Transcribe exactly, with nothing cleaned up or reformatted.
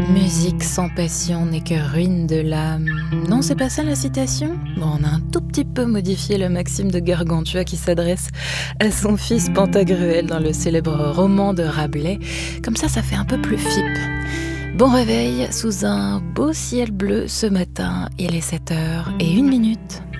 Musique sans passion n'est que ruine de l'âme. Non, c'est pas ça la citation? Bon, on a un tout petit peu modifié le maxime de Gargantua qui s'adresse à son fils Pantagruel dans le célèbre roman de Rabelais. Comme ça, ça fait un peu plus fipe. Bon réveil sous un beau ciel bleu ce matin, il est sept heures et une minute.